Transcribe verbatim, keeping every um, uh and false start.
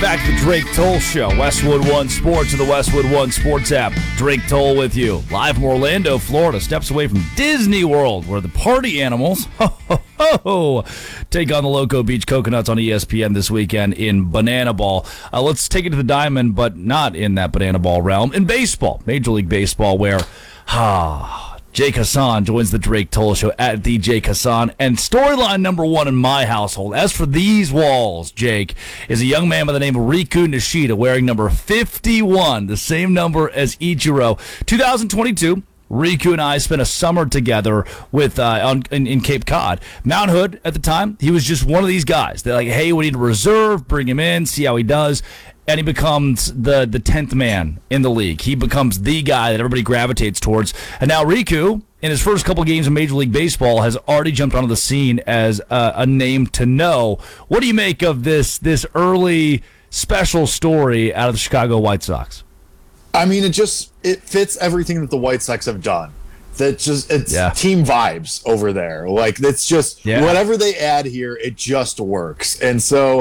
back to the Drake Toll Show. Westwood One Sports and the Westwood One Sports app. Drake Toll with you. Live from Orlando, Florida. Steps away from Disney World, where the party animals ho, ho, ho, take on the Loco Beach Coconuts on E S P N this weekend in Banana Ball. Uh, let's take it to the diamond, but not in that Banana Ball realm. In baseball, Major League Baseball, where... ah. Jake Hassan joins the Drake Toll Show at the Jake Hassan. And storyline number one in my household, as for these walls, Jake, is a young man by the name of Riku Nishida wearing number fifty-one, the same number as Ichiro. twenty twenty-two, Riku and I spent a summer together with uh, on, in, in Cape Cod. Mount Hood, at the time, he was just one of these guys. They're like, hey, we need a reserve, bring him in, see how he does. And he becomes the the tenth man in the league. He becomes the guy that everybody gravitates towards. And now Riku, in his first couple games of Major League Baseball, has already jumped onto the scene as a, a name to know. What do you make of this this early special story out of the Chicago White Sox? I mean, it just it fits everything that the White Sox have done. That just it's yeah. team vibes over there. Like it's just yeah. whatever they add here, it just works. And so